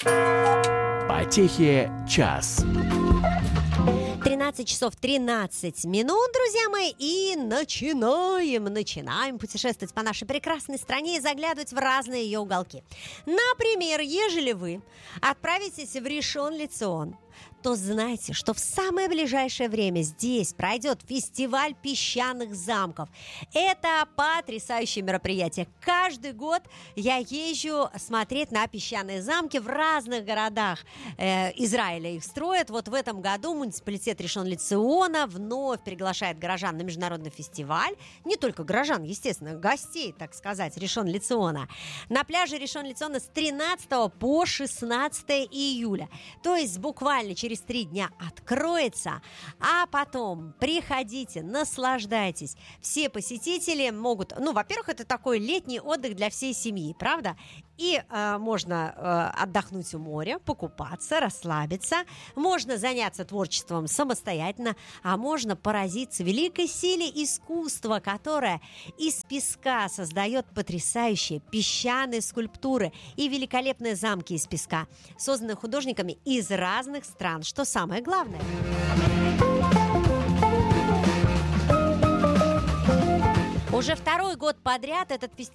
Потехи час. 13 часов 13 минут, друзья мои, и начинаем путешествовать по нашей прекрасной стране и заглядывать в разные ее уголки. Например, ежели вы отправитесь в Ришон Ле-Цион, то знайте, что в самое ближайшее время здесь пройдет фестиваль песчаных замков. Это потрясающее мероприятие. Каждый год я езжу смотреть на песчаные замки в разных городах Израиля. Их строят. Вот в этом году муниципалитет Ришон Ле-Циона вновь приглашает горожан на международный фестиваль. Не только горожан, естественно, гостей, так сказать, Ришон Ле-Циона. На пляже Ришон Ле-Циона с 13 по 16 июля. То есть буквально через 3 дня откроется, а потом приходите, наслаждайтесь. Все посетители могут, во-первых, это такой летний отдых для всей семьи, правда? И можно отдохнуть у моря, покупаться, расслабиться, можно заняться творчеством самостоятельно, а можно поразиться великой силе искусства, которое из песка создает потрясающие песчаные скульптуры и великолепные замки из песка, созданные художниками из разных стран, что самое главное. Уже второй год подряд этот